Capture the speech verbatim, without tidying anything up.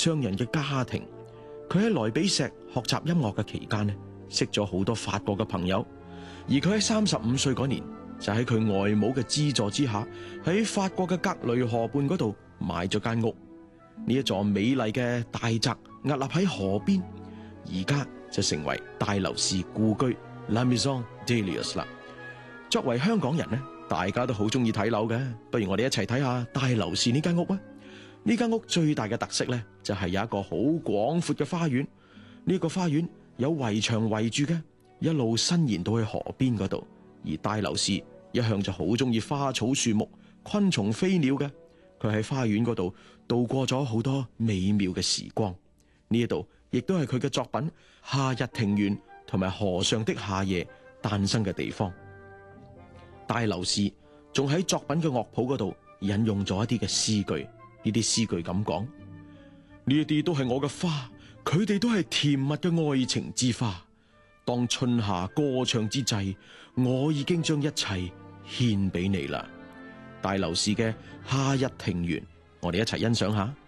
商人嘅家庭。佢喺萊比錫學習音樂嘅期間呢，識咗好多法國嘅朋友。而佢喺三十五歲嗰年，就喺佢外母嘅資助之下，喺法國嘅格雷河畔嗰度買咗間屋。呢一座美麗嘅大宅屹立喺河邊，而家就成為戴留士故居 La Maison Délius 啦。作為香港人呢，大家都好中意睇樓嘅，不如我哋一齊睇下戴留士呢間屋啊！呢間屋最大嘅特色呢，就係有一個好廣闊嘅花園。呢個花園有圍牆圍住嘅，一路伸延到去河邊嗰度。而戴留士一向就好中意花草樹木、昆蟲飛鳥嘅，佢喺花園嗰度度過咗好多美妙嘅時光。呢一度亦都係佢嘅作品《夏日庭園》同埋《河上的夏夜》誕生嘅地方。戴留士仲喺作品嘅樂譜嗰度引用咗一啲嘅詩句，呢啲詩句咁講：呢一啲都係我嘅花，佢哋都係甜蜜嘅愛情之花。當春夏歌唱之際，我已經將一切獻俾你啦。戴留士嘅《夏日庭園》，我哋一齊欣賞下。